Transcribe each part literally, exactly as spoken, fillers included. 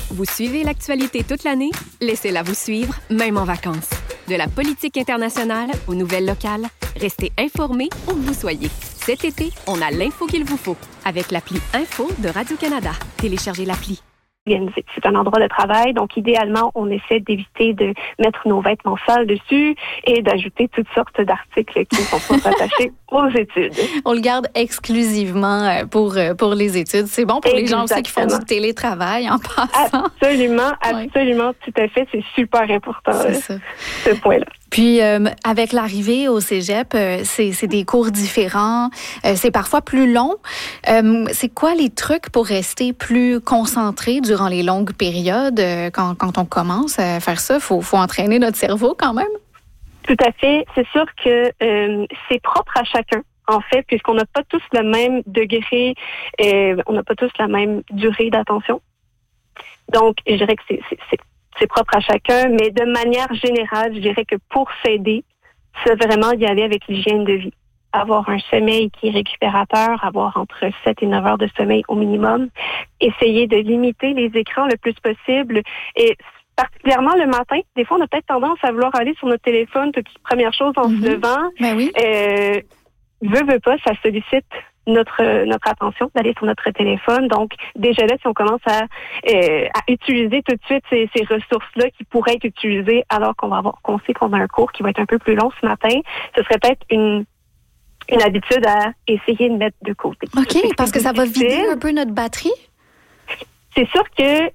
Vous suivez l'actualité toute l'année? Laissez-la vous suivre, même en vacances. De la politique internationale aux nouvelles locales, restez informés où que vous soyez. Cet été, on a l'info qu'il vous faut avec l'appli Info de Radio-Canada. Téléchargez l'appli. C'est un endroit de travail, donc idéalement, on essaie d'éviter de mettre nos vêtements sales dessus et d'ajouter toutes sortes d'articles qui ne sont pas rattachés aux études. On le garde exclusivement pour, pour les études. C'est bon pour Exactement. les gens aussi qui font du télétravail en passant. Absolument, absolument, oui. Tout à fait. C'est super important, c'est ça. ce point-là. Puis, euh, avec l'arrivée au cégep, euh, c'est, c'est des cours différents, euh, c'est parfois plus long. Euh, c'est quoi les trucs pour rester plus concentré durant les longues périodes? Euh, quand, quand on commence à faire ça, il faut, faut entraîner notre cerveau quand même? Tout à fait. C'est sûr que euh, c'est propre à chacun, en fait, puisqu'on n'a pas tous le même degré, euh, on n'a pas tous la même durée d'attention. Donc, je dirais que c'est... c'est, c'est C'est propre à chacun, mais de manière générale, je dirais que pour s'aider, c'est vraiment y aller avec l'hygiène de vie. Avoir un sommeil qui est récupérateur, avoir entre sept et neuf heures de sommeil au minimum, essayer de limiter les écrans le plus possible et particulièrement le matin. Des fois, on a peut-être tendance à vouloir aller sur notre téléphone toute première chose en mm-hmm. se levant. Ben oui. Euh, veut, veut pas, ça sollicite notre notre attention d'aller sur notre téléphone. Donc, déjà là, si on commence à, euh, à utiliser tout de suite ces, ces ressources-là qui pourraient être utilisées alors qu'on va avoir, qu'on sait qu'on a un cours qui va être un peu plus long ce matin, ce serait peut-être une une habitude à essayer de mettre de côté. OK, parce que ça va vider un peu notre batterie? C'est sûr que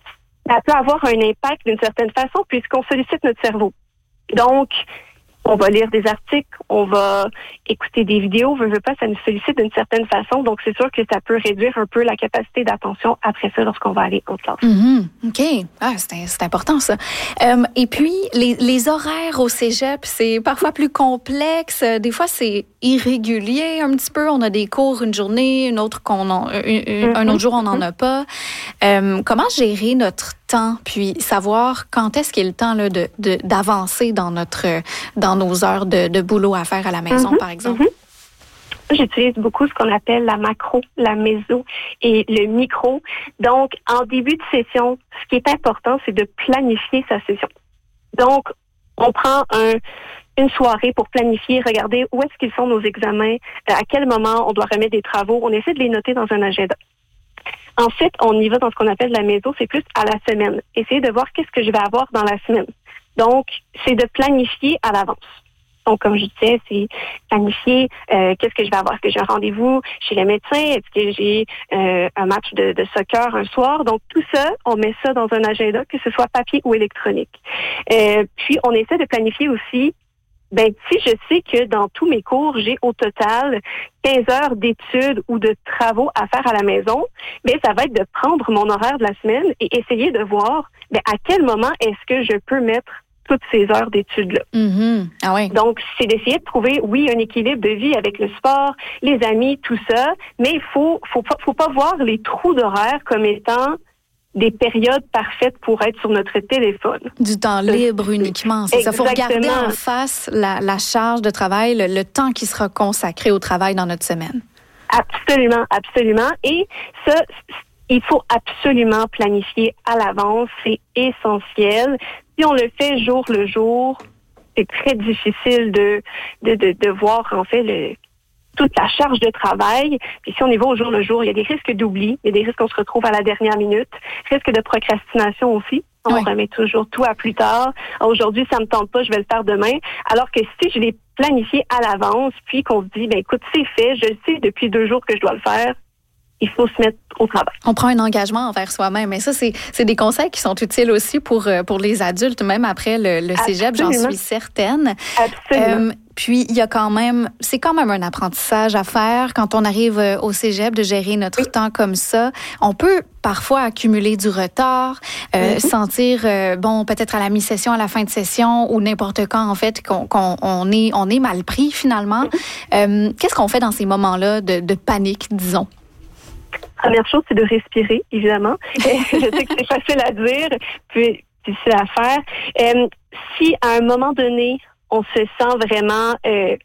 ça peut avoir un impact d'une certaine façon puisqu'on sollicite notre cerveau. Donc, on va lire des articles, on va écouter des vidéos, veut, veut pas, ça nous sollicite d'une certaine façon. Donc, c'est sûr que ça peut réduire un peu la capacité d'attention après ça lorsqu'on va aller en classe. Mm-hmm. OK. Ah, c'est, c'est important, ça. Euh, et puis, les, les horaires au cégep, c'est parfois plus complexe. Des fois, c'est irrégulier un petit peu. On a des cours une journée, une autre qu'on en, un, mm-hmm. un autre jour, on n'en a pas. Euh, comment gérer notre temps, puis savoir quand est-ce qu'il est le temps là, de, de, d'avancer dans notre dans nos heures de, de boulot à faire à la maison, mm-hmm, par exemple? Mm-hmm. J'utilise beaucoup ce qu'on appelle la macro, la méso et le micro. Donc, en début de session, ce qui est important, c'est de planifier sa session. Donc, on prend un, une soirée pour planifier, regarder où est-ce qu'ils sont nos examens, à quel moment on doit remettre des travaux. On essaie de les noter dans un agenda. Ensuite, on y va dans ce qu'on appelle la méso, c'est plus à la semaine. Essayer de voir qu'est-ce que je vais avoir dans la semaine. Donc, c'est de planifier à l'avance. Donc, comme je disais, c'est planifier euh, qu'est-ce que je vais avoir. Est-ce que j'ai un rendez-vous chez le médecin? Est-ce que j'ai euh, un match de, de soccer un soir? Donc, tout ça, on met ça dans un agenda, que ce soit papier ou électronique. Euh, puis, on essaie de planifier aussi, ben si je sais que dans tous mes cours, j'ai au total quinze heures d'études ou de travaux à faire à la maison, ben ça va être de prendre mon horaire de la semaine et essayer de voir ben à quel moment est-ce que je peux mettre toutes ces heures d'études-là. Mm-hmm. Ah ouais. Donc, c'est d'essayer de trouver, oui, un équilibre de vie avec le sport, les amis, tout ça, mais il faut, faut pas, faut pas voir les trous d'horaire comme étant des périodes parfaites pour être sur notre téléphone. Du temps libre uniquement, c'est Exactement. ça. Il faut regarder en face la, la charge de travail, le, le temps qui sera consacré au travail dans notre semaine. Absolument, absolument. Et ça, il faut absolument planifier à l'avance. C'est essentiel. Si on le fait jour le jour, c'est très difficile de, de, de, de voir, en fait, le toute la charge de travail. Puis si on y va au jour le jour, il y a des risques d'oubli, il y a des risques qu'on se retrouve à la dernière minute, risque de procrastination aussi. On oui. remet toujours tout à plus tard. Aujourd'hui, ça me tente pas, je vais le faire demain. Alors que si je l'ai planifié à l'avance, puis qu'on se dit, ben écoute, c'est fait, je le sais depuis deux jours que je dois le faire, il faut se mettre au travail. On prend un engagement envers soi-même. Et ça, c'est, c'est des conseils qui sont utiles aussi pour, pour les adultes, même après le, le cégep, j'en suis certaine. Absolument. Euh, Puis, il y a quand même, c'est quand même un apprentissage à faire quand on arrive au cégep de gérer notre oui. temps comme ça. On peut parfois accumuler du retard, euh, mm-hmm. sentir, euh, bon, peut-être à la mi-session, à la fin de session ou n'importe quand, en fait, qu'on, qu'on on est, on est mal pris finalement. Mm-hmm. Euh, qu'est-ce qu'on fait dans ces moments-là de, de panique, disons? Première chose, c'est de respirer, évidemment. Je sais que c'est facile à dire, puis difficile à faire. Euh, si à un moment donné, on se sent vraiment euh,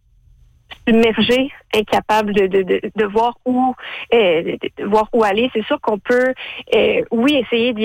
submergé, incapable de, de, de, de voir où euh, de, de voir où aller, c'est sûr qu'on peut, euh, oui, essayer d'y